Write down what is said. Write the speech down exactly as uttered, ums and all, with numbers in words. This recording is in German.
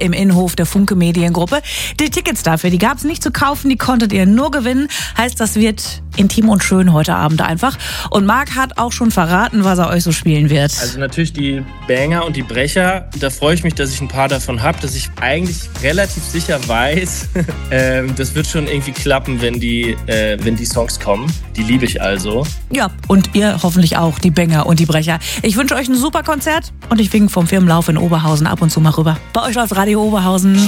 im Innenhof der Funke Mediengruppe. Die Tickets dafür, die gab es nicht zu kaufen, die konntet ihr nur gewinnen. Heißt, das wird intim und schön heute Abend einfach. Und Marc hat auch schon verraten, was er euch so spielen wird. Also natürlich die Banger und die Brecher. Da freue ich mich, dass ich ein paar davon habe, dass ich eigentlich relativ sicher weiß, ähm, das wird schon irgendwie klappen, wenn die, äh, wenn die Songs kommen. Die liebe ich also. Ja, und ihr hoffentlich auch, die Banger und die Brecher. Ich wünsche euch ein super Konzert und ich winke vom Firmenlauf in Oberhausen ab und zu mal rüber. Bei euch läuft Radio Oberhausen.